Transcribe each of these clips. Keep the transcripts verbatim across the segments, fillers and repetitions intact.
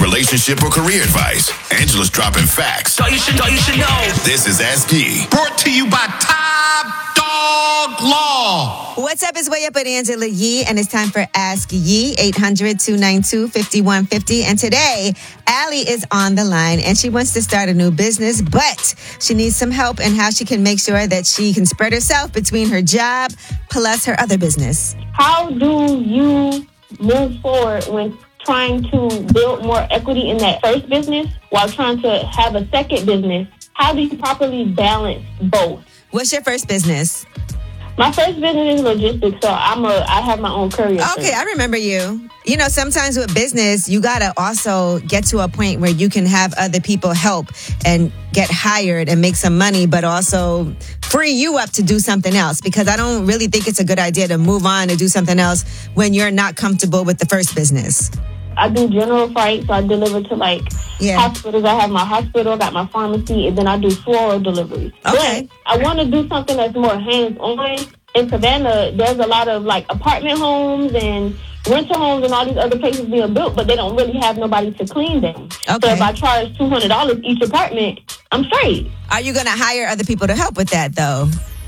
relationship, or career advice. Angela's dropping facts. All you should know, you should know. This is Ask Yee. Brought to you by Top Dog Law. What's up? It's Way Up with Angela Yee, and it's time for Ask Yee, eight hundred, two nine two, five one five zero. And today, Allie is on the line, and she wants to start a new business, but she needs some help in how she can make sure that she can spread herself between her job plus her other business. How do you move forward when trying to build more equity in that first business while trying to have a second business? How do you properly balance both? What's your first business? My first business is logistics, so I'm a I have my own courier. Okay, I remember you. You know, sometimes with business, you got to also get to a point where you can have other people help and get hired and make some money, but also free you up to do something else. Because I don't really think it's a good idea to move on and do something else when you're not comfortable with the first business. I do general freight, so I deliver to like Yeah. hospitals. I have my hospital, I got my pharmacy, and then I do floral deliveries. Okay. But I want to do something that's more hands-on. In Savannah, there's a lot of like apartment homes and rental homes and all these other places being built, but they don't really have nobody to clean them. Okay. So if I charge two hundred dollars each apartment, I'm straight. Are you going to hire other people to help with that, though?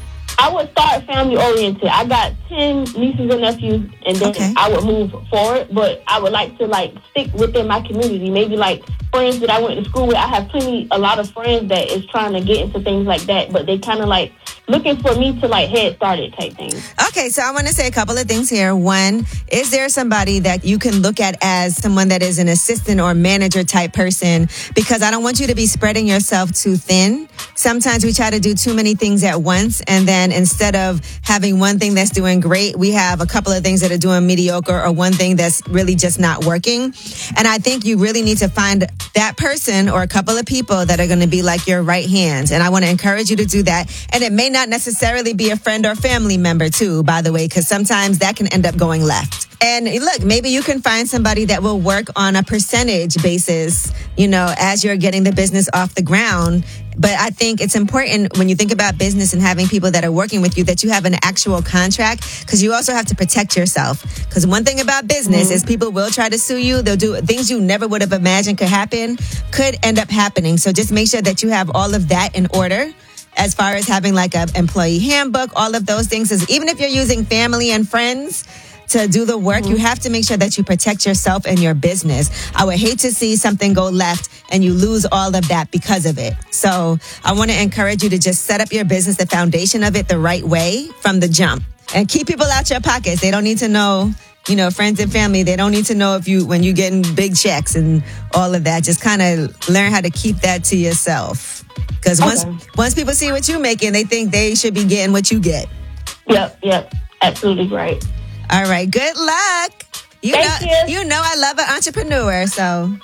I would start family-oriented. I got ten nieces and nephews, and then Okay. I would move forward. But I would like to, like, stick within my community. Maybe, like, friends that I went to school with. I have plenty, a lot of friends that is trying to get into things like that, but they kind of, like, looking for me to, like, head start it type thing. Okay, so I want to say a couple of things here. One, is there somebody that you can look at as someone that is an assistant or manager type person? Because I don't want you to be spreading yourself too thin. Sometimes we try to do too many things at once, and then instead of having one thing that's doing great, we have a couple of things that are doing mediocre or one thing that's really just not working. And I think you really need to find that person or a couple of people that are going to be like your right hands. And I want to encourage you to do that. And it may not necessarily be a friend or family member too, by the way, because sometimes that can end up going left. And look, maybe you can find somebody that will work on a percentage basis, you know, as you're getting the business off the ground. But I think it's important when you think about business and having people that are working with you that you have an actual contract, because you also have to protect yourself. Because one thing about business mm-hmm. is people will try to sue you. They'll do things you never would have imagined could happen, could end up happening. So just make sure that you have all of that in order. As far as having like an employee handbook, all of those things, is even if you're using family and friends to do the work, mm-hmm. you have to make sure that you protect yourself and your business. I would hate to see something go left and you lose all of that because of it. So I want to encourage you to just set up your business, the foundation of it the right way from the jump, and keep people out your pockets. They don't need to know, you know, friends and family, they don't need to know if you, when you're getting big checks and all of that. Just kind of learn how to keep that to yourself. Because once, Okay. once people see what you're making, they think they should be getting what you get. Yep, yep, absolutely right. All right. Good luck. You Thank know, you. you know I love an entrepreneur. So,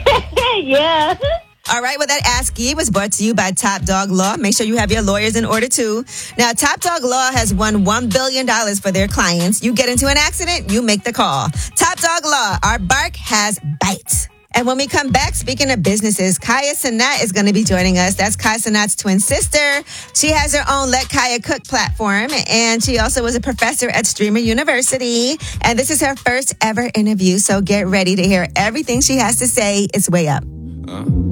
Yeah. all right. Well, that Ask Yee was brought to you by Top Dog Law. Make sure you have your lawyers in order too. Now, Top Dog Law has won one billion dollars for their clients. You get into an accident, you make the call. Top Dog Law. Our bark has bites. And when we come back, speaking of businesses, Kaya Sanat is going to be joining us. That's Kaya Sanat's twin sister. She has her own Let Kaya Cook platform, and she also was a professor at Streamer University. And this is her first ever interview, so get ready to hear everything she has to say. It's Way Up. Uh.